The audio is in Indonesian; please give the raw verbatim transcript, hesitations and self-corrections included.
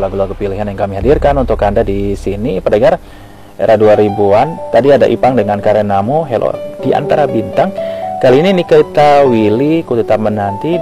lagu-lagu pilihan yang kami hadirkan untuk Anda di sini, pendengar era dua ribuan. Tadi ada Ipang dengan Karenamu, Hello di Antara Bintang. Kali ini Nikita Willy, Ku Tetap Menanti.